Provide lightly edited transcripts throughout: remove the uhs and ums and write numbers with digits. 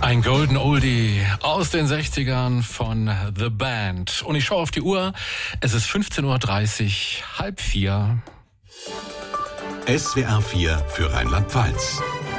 Ein Golden Oldie aus den 60ern von The Band. Und ich schaue auf die Uhr. Es ist 15.30 Uhr, 3:30. SWR 4 für Rheinland-Pfalz.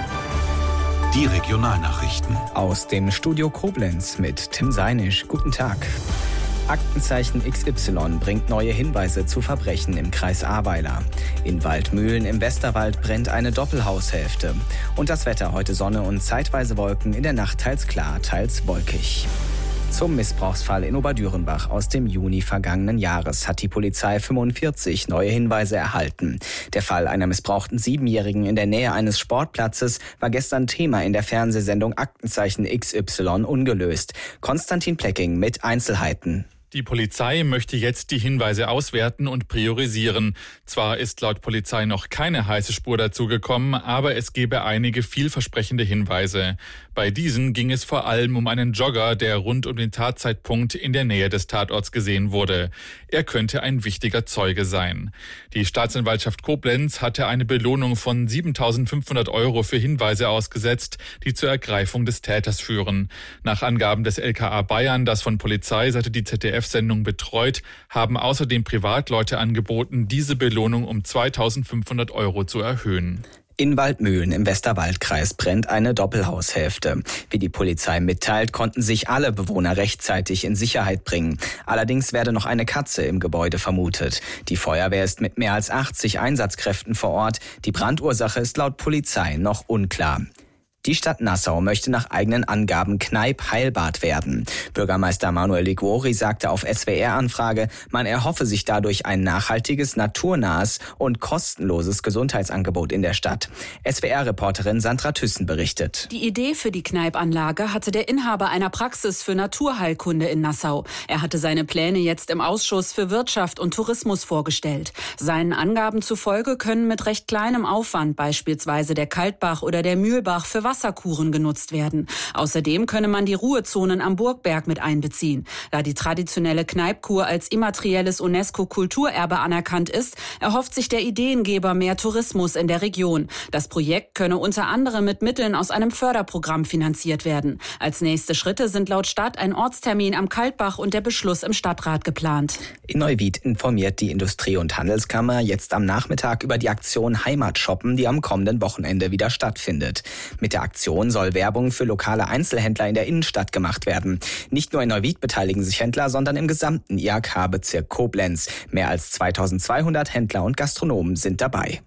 Die Regionalnachrichten. Aus dem Studio Koblenz mit Tim Seinisch. Guten Tag. Aktenzeichen XY bringt neue Hinweise zu Verbrechen im Kreis Ahrweiler. In Waldmühlen im Westerwald brennt eine Doppelhaushälfte. Und das Wetter: heute Sonne und zeitweise Wolken, in der Nacht teils klar, teils wolkig. Zum Missbrauchsfall in Oberdürenbach aus dem Juni vergangenen Jahres hat die Polizei 45 neue Hinweise erhalten. Der Fall einer missbrauchten 7-Jährigen in der Nähe eines Sportplatzes war gestern Thema in der Fernsehsendung Aktenzeichen XY ungelöst. Konstantin Plecking mit Einzelheiten. Die Polizei möchte jetzt die Hinweise auswerten und priorisieren. Zwar ist laut Polizei noch keine heiße Spur dazugekommen, aber es gebe einige vielversprechende Hinweise. Bei diesen ging es vor allem um einen Jogger, der rund um den Tatzeitpunkt in der Nähe des Tatorts gesehen wurde. Er könnte ein wichtiger Zeuge sein. Die Staatsanwaltschaft Koblenz hatte eine Belohnung von 7.500 € für Hinweise ausgesetzt, die zur Ergreifung des Täters führen. Nach Angaben des LKA Bayern, das von Polizeiseite die ZDF-Sendung betreut, haben außerdem Privatleute angeboten, diese Belohnung um 2.500 € zu erhöhen. In Waldmühlen im Westerwaldkreis brennt eine Doppelhaushälfte. Wie die Polizei mitteilt, konnten sich alle Bewohner rechtzeitig in Sicherheit bringen. Allerdings werde noch eine Katze im Gebäude vermutet. Die Feuerwehr ist mit mehr als 80 Einsatzkräften vor Ort. Die Brandursache ist laut Polizei noch unklar. Die Stadt Nassau möchte nach eigenen Angaben Kneipp-Heilbad werden. Bürgermeister Manuel Liguori sagte auf SWR-Anfrage, man erhoffe sich dadurch ein nachhaltiges, naturnahes und kostenloses Gesundheitsangebot in der Stadt. SWR-Reporterin Sandra Thyssen berichtet. Die Idee für die Kneipp-Anlage hatte der Inhaber einer Praxis für Naturheilkunde in Nassau. Er hatte seine Pläne jetzt im Ausschuss für Wirtschaft und Tourismus vorgestellt. Seinen Angaben zufolge können mit recht kleinem Aufwand beispielsweise der Kaltbach oder der Mühlbach für Wasserkuren genutzt werden. Außerdem könne man die Ruhezonen am Burgberg mit einbeziehen. Da die traditionelle Kneippkur als immaterielles UNESCO-Kulturerbe anerkannt ist, erhofft sich der Ideengeber mehr Tourismus in der Region. Das Projekt könne unter anderem mit Mitteln aus einem Förderprogramm finanziert werden. Als nächste Schritte sind laut Stadt ein Ortstermin am Kaltbach und der Beschluss im Stadtrat geplant. In Neuwied informiert die Industrie- und Handelskammer jetzt am Nachmittag über die Aktion Heimatshoppen, die am kommenden Wochenende wieder stattfindet. Mit der Aktion soll Werbung für lokale Einzelhändler in der Innenstadt gemacht werden. Nicht nur in Neuwied beteiligen sich Händler, sondern im gesamten IHK-Bezirk Koblenz. Mehr als 2200 Händler und Gastronomen sind dabei.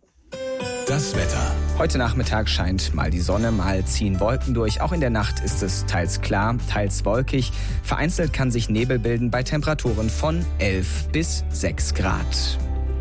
Das Wetter. Heute Nachmittag scheint mal die Sonne, mal ziehen Wolken durch. Auch in der Nacht ist es teils klar, teils wolkig. Vereinzelt kann sich Nebel bilden bei Temperaturen von 11 bis 6 Grad.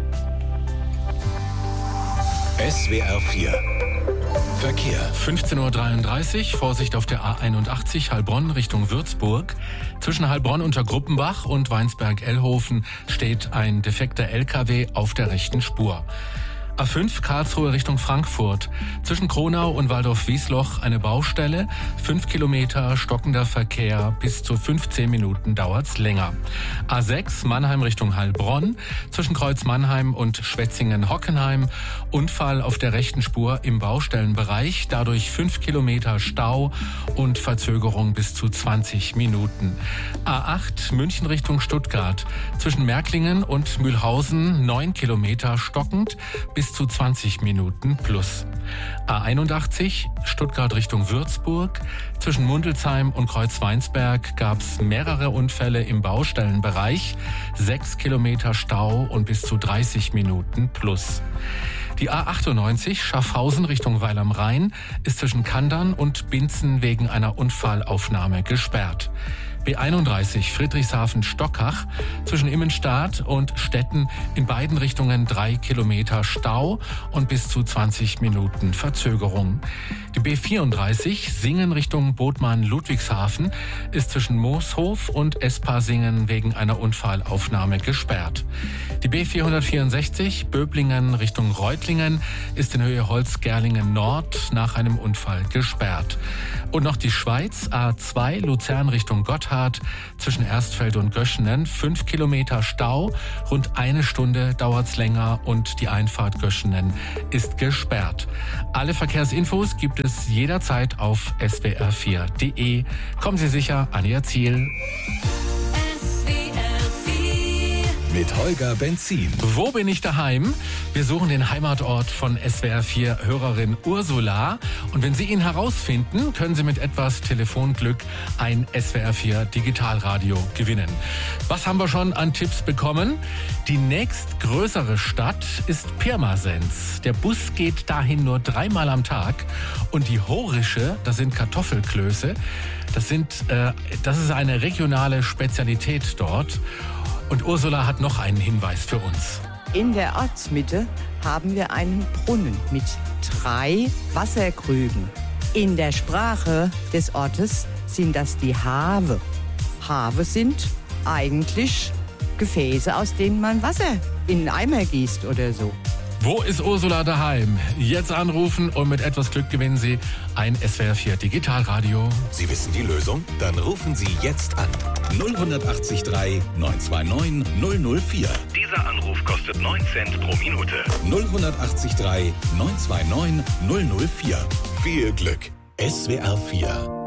SWR 4 Verkehr. 15.33 Uhr, Vorsicht auf der A81 Heilbronn Richtung Würzburg. Zwischen Heilbronn unter Gruppenbach und Weinsberg-Ellhofen steht ein defekter LKW auf der rechten Spur. A5 Karlsruhe Richtung Frankfurt. Zwischen Kronau und Waldorf-Wiesloch eine Baustelle. 5 Kilometer stockender Verkehr. Bis zu 15 Minuten dauert's länger. A6 Mannheim Richtung Heilbronn. Zwischen Kreuz Mannheim und Schwetzingen-Hockenheim. Unfall auf der rechten Spur im Baustellenbereich. Dadurch 5 Kilometer Stau und Verzögerung bis zu 20 Minuten. A8 München Richtung Stuttgart. Zwischen Märklingen und Mühlhausen 9 Kilometer stockend bis zu 20 Minuten plus. A81 Stuttgart Richtung Würzburg. Zwischen Mundelsheim und Kreuzweinsberg gab es mehrere Unfälle im Baustellenbereich. 6 Kilometer Stau und bis zu 30 Minuten plus. Die A98 Schaffhausen Richtung Weil am Rhein ist zwischen Kandern und Binzen wegen einer Unfallaufnahme gesperrt. B31 Friedrichshafen-Stockach zwischen Immenstadt und Stetten in beiden Richtungen 3 Kilometer Stau und bis zu 20 Minuten Verzögerung. Die B34 Singen Richtung Bodman-Ludwigshafen ist zwischen Mooshof und Espasingen wegen einer Unfallaufnahme gesperrt. Die B464 Böblingen Richtung Reutlingen ist in Höhe Holzgerlingen Nord nach einem Unfall gesperrt. Und noch die Schweiz A2 Luzern Richtung Gotthard Einfahrt zwischen Erstfeld und Göschenen 5 Kilometer Stau. Rund eine Stunde dauert's länger und die Einfahrt Göschenen ist gesperrt. Alle Verkehrsinfos gibt es jederzeit auf swr4.de. Kommen Sie sicher an Ihr Ziel. Mit Holger Benzin. Wo bin ich daheim? Wir suchen den Heimatort von SWR4-Hörerin Ursula. Und wenn Sie ihn herausfinden, können Sie mit etwas Telefonglück ein SWR4 Digitalradio gewinnen. Was haben wir schon an Tipps bekommen? Die nächstgrößere Stadt ist Pirmasens. Der Bus geht dahin nur 3-mal am Tag. Und die Horische, das sind Kartoffelklöße. Das ist eine regionale Spezialität dort. Und Ursula hat noch einen Hinweis für uns. In der Ortsmitte haben wir einen Brunnen mit 3 Wasserkrügen. In der Sprache des Ortes sind das die Have. Have sind eigentlich Gefäße, aus denen man Wasser in einen Eimer gießt oder so. Wo ist Ursula daheim? Jetzt anrufen und mit etwas Glück gewinnen Sie ein SWR4 Digitalradio. Sie wissen die Lösung? Dann rufen Sie jetzt an. 0183 929 004. Dieser Anruf kostet 9 Cent pro Minute. 0183 929 004. Viel Glück. SWR4